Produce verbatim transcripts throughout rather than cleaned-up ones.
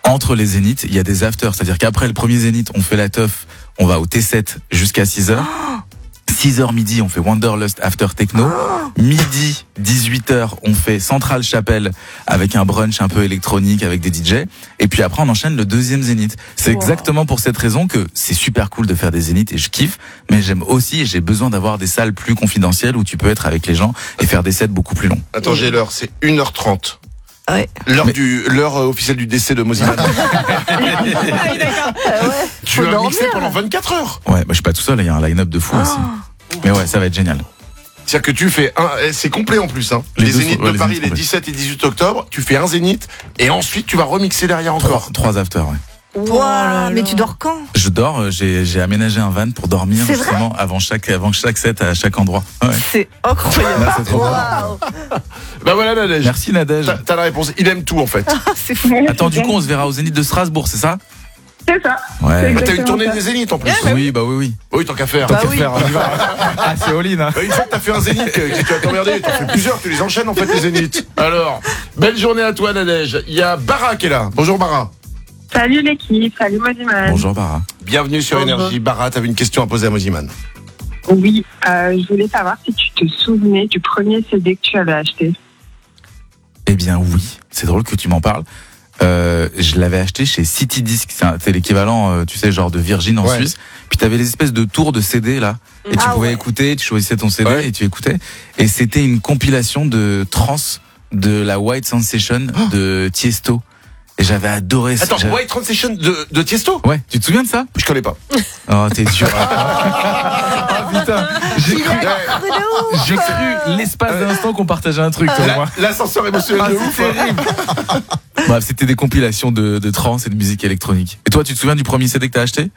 entre les zéniths, il y a des afters. C'est-à-dire qu'après le premier zénith, on fait la teuf, on va au T sept jusqu'à six heures. six heures midi, on fait Wanderlust After Techno. Midi, dix-huit heures, on fait Central Chapelle avec un brunch un peu électronique avec des D J. Et puis après, on enchaîne le deuxième zénith. C'est wow. exactement pour cette raison que c'est super cool de faire des zéniths et je kiffe. Mais j'aime aussi et j'ai besoin d'avoir des salles plus confidentielles où tu peux être avec les gens et faire des sets beaucoup plus longs. Attends, j'ai l'heure, c'est une heure trente. Ouais. L'heure Mais... du l'heure officielle du décès de Mosiman. Tu vas mixer pendant vingt-quatre heures. Ouais, bah je suis pas tout seul, il y a un line-up de fou oh. aussi. Mais ouais, ça va être génial. C'est-à-dire que tu fais un, c'est complet en plus, hein. Les, les zéniths sont, ouais, de les Paris, les dix-sept et dix-huit octobre, tu fais un zénith et ensuite tu vas remixer derrière encore. Trois, trois afters, ouais. Wow, oh là mais là. Tu dors quand? Je dors, j'ai, j'ai aménagé un van pour dormir c'est justement vrai avant chaque, avant chaque set à chaque endroit. Ouais. C'est incroyable. Là, c'est trop wow. Bah voilà Nadège. Merci Nadège. T'as, t'as la réponse, il aime tout en fait. Ah, c'est fou. Attends, du coup on se verra au Zénith de Strasbourg, c'est ça? C'est ça. Ouais. Bah, t'as une tournée ça. Des Zéniths en plus. Yeah, oui, bah oui, oui. Oui, tant qu'à faire. Tant bah qu'à oui. faire, on y va. Ah, c'est all-in, hein. Bah, une fois que t'as fait un Zénith, tu vas t'emmerder, t'en fais plusieurs, tu les enchaînes en fait les Zéniths. Alors, belle journée à toi Nadège. Il y a Bara qui est là. Bonjour Bara. Salut l'équipe, salut Mosiman. Bonjour Bara. Bienvenue sur Bonjour. Énergie. Bara, t'avais une question à poser à Mosiman. Oui, euh, je voulais savoir si tu te souvenais du premier C D que tu avais acheté. Eh bien oui, c'est drôle que tu m'en parles. Euh, je l'avais acheté chez City Disc, c'est, un, c'est l'équivalent, euh, tu sais, genre de Virgin en ouais. Suisse. Puis t'avais les espèces de tours de C D là, et ah, tu pouvais ouais. écouter, tu choisissais ton C D ouais. et tu écoutais. Et c'était une compilation de trance de la White Sensation oh. de Tiesto. Et j'avais adoré ça. Attends, j'avais... White Sensation de, de Tiesto? Ouais, tu te souviens de ça? Je connais pas. Oh, t'es dur. Ah putain, j'ai cru, j'ai cru l'espace d'instant qu'on partageait un truc, toi et moi. L'ascenseur émotionnel ah, de ouf. Terrible. Bref, c'était des compilations de, de trance et de musique électronique. Et toi, tu te souviens du premier C D que t'as acheté?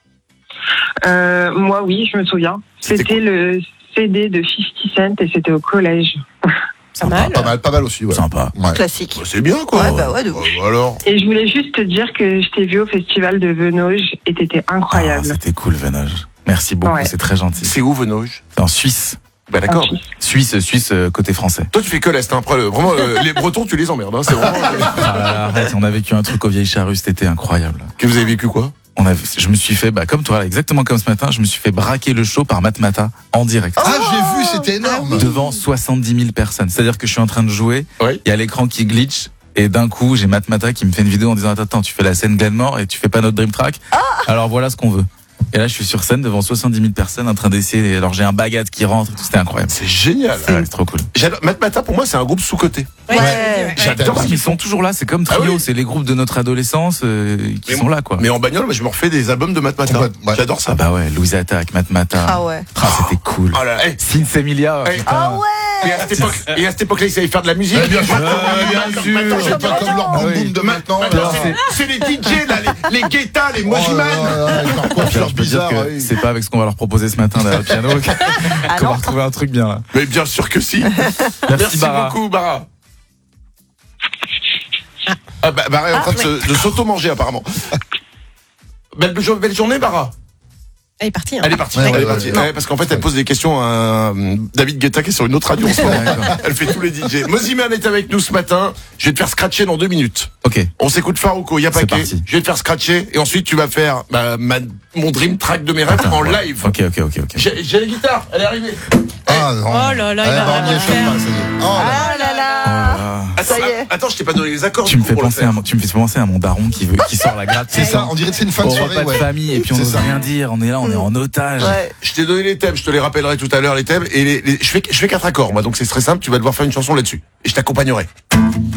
euh, Moi, oui, je me souviens. C'était, c'était le C D de cinquante Cent et c'était au collège. Pas mal. Pas mal, pas mal aussi, ouais. Sympa. Ouais. Classique. Bah, c'est bien, quoi. Ouais, bah ouais, de ouf. Bah, alors. Et je voulais juste te dire que je t'ai vu au festival de Venoge et t'étais incroyable. Ah, c'était cool, Venoge. Merci beaucoup, ouais. C'est très gentil. C'est où, Venoge? C'est en Suisse. Bah d'accord. Suisse, Suisse, euh, côté français. Toi, tu fais que l'Est, hein. Après, le, vraiment, euh, les Bretons, tu les emmerdes, hein. C'est vraiment. Ah là, arrête, on a vécu un truc aux Vieilles Charrues, c'était incroyable. Que vous avez vécu quoi? On a, je me suis fait, bah, comme toi, exactement comme ce matin, je me suis fait braquer le show par Matmata en direct. Ah, j'ai vu, c'était énorme. Devant soixante-dix mille personnes. C'est-à-dire que je suis en train de jouer, il oui. y a l'écran qui glitch, et d'un coup, j'ai Matmata qui me fait une vidéo en disant, attends, attends, tu fais la scène Glenmore et tu fais pas notre Dream Track. Ah alors voilà ce qu'on veut. Et là, je suis sur scène devant soixante-dix mille personnes en train d'essayer. Alors, j'ai un bagat qui rentre. C'était incroyable. C'est génial. C'est, ouais, c'est trop cool. J'adore. Matmata, pour moi, c'est un groupe sous-coté. Ouais. ouais. J'adore parce qu'ils sont toujours là. C'est comme Trio. Ah oui. C'est les groupes de notre adolescence euh, qui mais sont là, quoi. Mais en bagnole, je me refais des albums de Matmata. Ouais. J'adore ça. Ah bah ouais, Louis Attaque, Matmata. Ah ouais. Ah, c'était cool. Oh là, hey. Sins Emilia. Hey. Ah ouais. Et à cette époque, et à cette époque-là, ils savaient faire de la musique. Bien sûr. Bien sûr. C'est pas comme leur boum boum de maintenant. C'est les D J, là, les Guetta, les Mosiman. C'est pas avec ce qu'on va leur proposer ce matin derrière le piano qu'on va retrouver un truc bien là. Mais bien sûr que si. Merci, Merci Bara. beaucoup, Bara. Ah, bah, Bara est en train de, se, de s'auto-manger apparemment. Belle, belle journée, Bara. Elle est partie. Hein. Elle est partie. Ouais, elle ouais, est partie. ouais, ouais, parce qu'en fait, elle pose des questions à David Guetta qui est sur une autre radio en ce moment. Elle fait tous les D J. Mosiman est avec nous ce matin. Je vais te faire scratcher dans deux minutes. Ok. On s'écoute Farouko, y'a pas qu'à. Je vais te faire scratcher et ensuite tu vas faire bah, ma, mon dream track de mes rêves en ouais. live. Ok, ok, ok, ok. J'ai, j'ai les guitares. Elle est arrivée. Ah non. Oh là là, il va rien faire. Oh là là là. Attends, Ça y est. attends, je t'ai pas donné les accords. Tu me fais penser à mon, tu me fais penser à mon daron qui veut, qui sort la gratte. C'est ça. On dirait que c'est une fin de soirée. Pas de ouais. famille et puis on c'est n'ose ça. rien dire. On est là, on est en otage. Ouais. Je t'ai donné les thèmes, je te les rappellerai tout à l'heure les thèmes et les, les, je fais je fais quatre accords moi donc c'est très simple, tu vas devoir faire une chanson là-dessus et je t'accompagnerai.